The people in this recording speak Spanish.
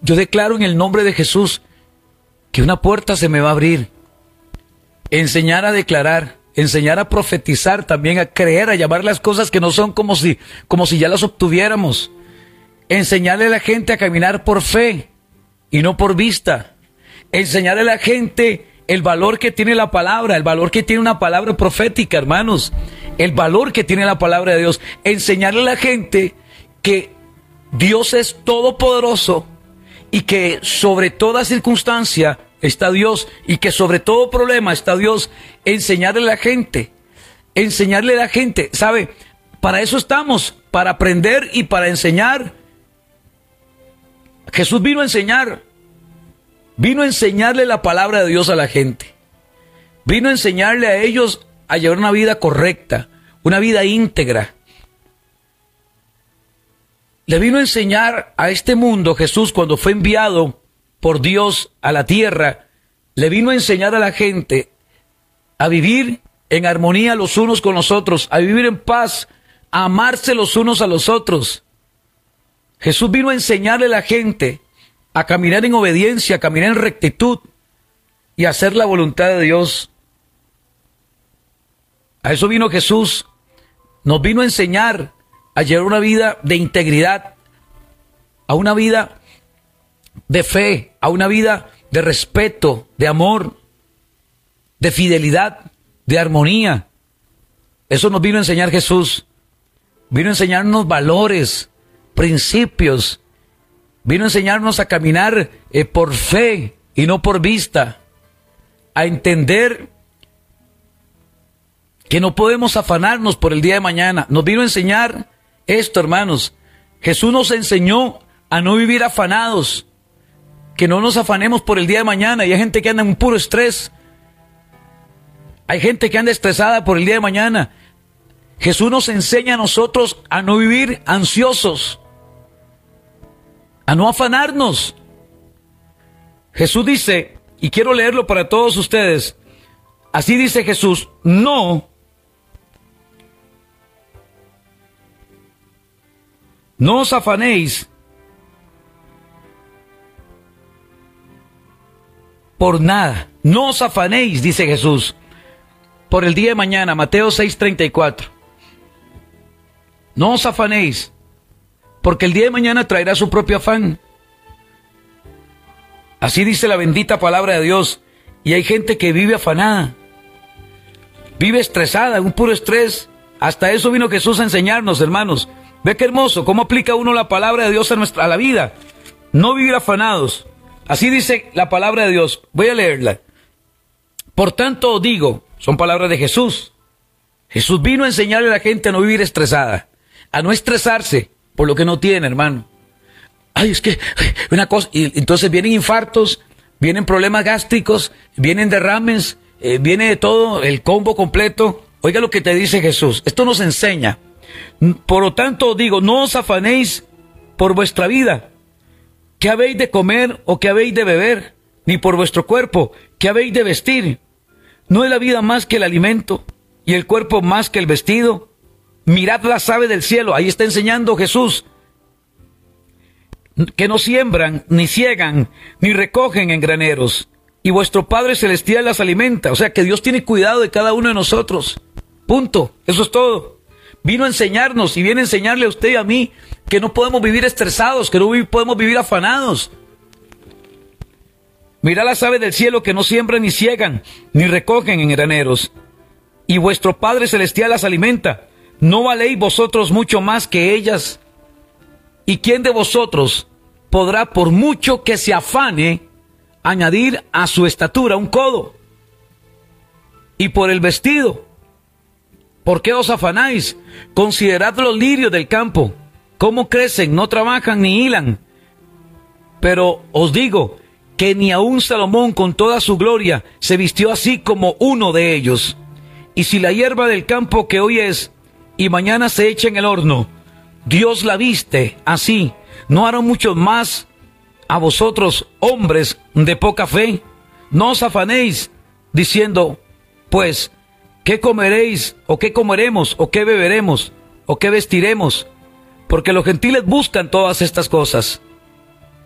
yo declaro en el nombre de Jesús que una puerta se me va a abrir. Enseñar a declarar, enseñar a profetizar, también a creer, a llamar las cosas que no son como si ya las obtuviéramos. Enseñarle a la gente a caminar por fe y no por vista. Enseñarle a la gente el valor que tiene la palabra, el valor que tiene una palabra profética, hermanos. El valor que tiene la palabra de Dios. Enseñarle a la gente que Dios es todopoderoso y que sobre toda circunstancia está Dios y que sobre todo problema está Dios. Enseñarle a la gente, ¿sabe? Para eso estamos, para aprender y para enseñar. Jesús vino a enseñarle la palabra de Dios a la gente. Vino a enseñarle a ellos a llevar una vida correcta, una vida íntegra. Le vino a enseñar a este mundo, Jesús, cuando fue enviado por Dios a la tierra, le vino a enseñar a la gente a vivir en armonía los unos con los otros, a vivir en paz, a amarse los unos a los otros. Jesús vino a enseñarle a la gente a caminar en obediencia, a caminar en rectitud y a hacer la voluntad de Dios. A eso vino Jesús. Nos vino a enseñar a llevar una vida de integridad, a una vida de fe, a una vida de respeto, de amor, de fidelidad, de armonía. Eso nos vino a enseñar Jesús. Vino a enseñarnos valores, principios. Vino a enseñarnos a caminar por fe y no por vista. A entender que no podemos afanarnos por el día de mañana. Nos vino a enseñar esto, hermanos. Jesús nos enseñó a no vivir afanados. Que no nos afanemos por el día de mañana. Y hay gente que anda en puro estrés. Hay gente que anda estresada por el día de mañana. Jesús nos enseña a nosotros a no vivir ansiosos, a no afanarnos. Jesús dice, y quiero leerlo para todos ustedes, así dice Jesús, no os afanéis por nada, no os afanéis, dice Jesús, por el día de mañana, Mateo 6:34. No os afanéis, porque el día de mañana traerá su propio afán. Así dice la bendita palabra de Dios. Y hay gente que vive afanada, vive estresada, un puro estrés. Hasta eso vino Jesús a enseñarnos, hermanos. Ve qué hermoso, cómo aplica uno la palabra de Dios a la vida. No vivir afanados. Así dice la palabra de Dios. Voy a leerla. Por tanto os digo, son palabras de Jesús. Jesús vino a enseñarle a la gente a no vivir estresada, a no estresarse por lo que no tiene, hermano. Ay, es que una cosa, y entonces vienen infartos, vienen problemas gástricos, vienen derrames, viene de todo, el combo completo. Oiga lo que te dice Jesús. Esto nos enseña. Por lo tanto os digo, no os afanéis por vuestra vida, qué habéis de comer o qué habéis de beber, ni por vuestro cuerpo, qué habéis de vestir. ¿No es la vida más que el alimento y el cuerpo más que el vestido? Mirad las aves del cielo, ahí está enseñando Jesús, que no siembran, ni ciegan, ni recogen en graneros, y vuestro Padre Celestial las alimenta. O sea que Dios tiene cuidado de cada uno de nosotros. Punto. Eso es todo. Vino a enseñarnos y viene a enseñarle a usted y a mí que no podemos vivir estresados, que no podemos vivir afanados. Mirad las aves del cielo que no siembran ni ciegan, ni recogen en graneros, y vuestro Padre Celestial las alimenta. ¿No valéis vosotros mucho más que ellas? ¿Y quién de vosotros podrá, por mucho que se afane, añadir a su estatura un codo? Y por el vestido, ¿por qué os afanáis? Considerad los lirios del campo, cómo crecen, no trabajan ni hilan. Pero os digo que ni aun Salomón con toda su gloria se vistió así como uno de ellos. Y si la hierba del campo que hoy es y mañana se echa en el horno, Dios la viste así, ¿no hará mucho más a vosotros, hombres de poca fe? No os afanéis diciendo, pues, ¿qué comeréis, o qué comeremos, o qué beberemos, o qué vestiremos? Porque los gentiles buscan todas estas cosas,